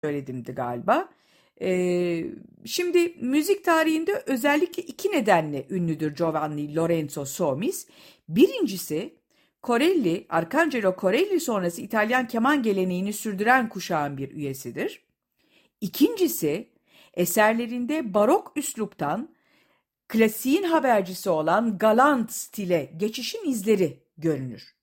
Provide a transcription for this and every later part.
söyledimdi galiba. Şimdi müzik tarihinde özellikle iki nedenle ünlüdür Giovanni Lorenzo Somis. Birincisi Corelli, Arcangelo Corelli sonrası İtalyan keman geleneğini sürdüren kuşağın bir üyesidir. İkincisi eserlerinde barok üsluptan klasiğin habercisi olan galant stile geçişin izleri görünür.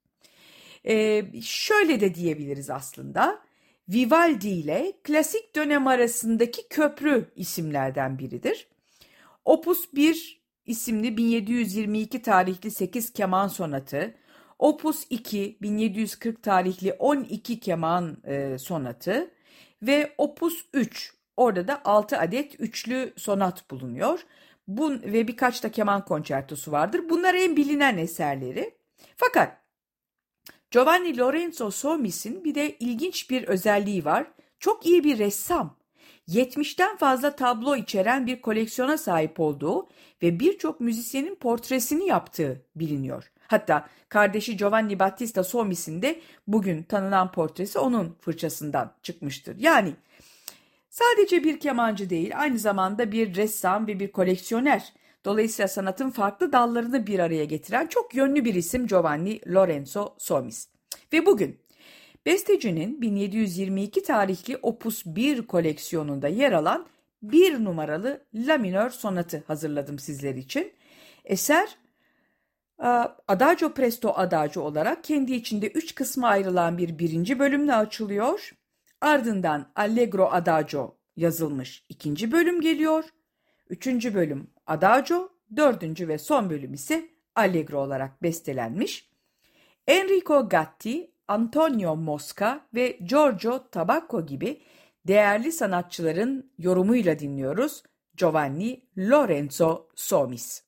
Şöyle de diyebiliriz aslında. Vivaldi ile klasik dönem arasındaki köprü isimlerden biridir. Opus 1 isimli 1722 tarihli 8 keman sonatı, Opus 2 1740 tarihli 12 keman sonatı ve Opus 3 orada da 6 adet üçlü sonat bulunuyor. Ve birkaç da keman konçertosu vardır. Bunlar en bilinen eserleri. Fakat Giovanni Lorenzo Somis'in bir de ilginç bir özelliği var. Çok iyi bir ressam. 70'ten fazla tablo içeren bir koleksiyona sahip olduğu ve birçok müzisyenin portresini yaptığı biliniyor. Hatta kardeşi Giovanni Battista Somis'in de bugün tanınan portresi onun fırçasından çıkmıştır. Yani sadece bir kemancı değil, aynı zamanda bir ressam ve bir koleksiyoner. Dolayısıyla sanatın farklı dallarını bir araya getiren çok yönlü bir isim Giovanni Lorenzo Somis. Ve bugün bestecinin 1722 tarihli Opus 1 koleksiyonunda yer alan bir numaralı La minör sonatı hazırladım sizler için. Eser Adagio Presto Adagio olarak kendi içinde 3 kısma ayrılan bir birinci bölümle açılıyor. Ardından Allegro Adagio yazılmış ikinci bölüm geliyor. Üçüncü bölüm Adagio, dördüncü ve son bölüm ise Allegro olarak bestelenmiş. Enrico Gatti, Antonio Mosca ve Giorgio Tabacco gibi değerli sanatçıların yorumuyla dinliyoruz Giovanni Lorenzo Somis.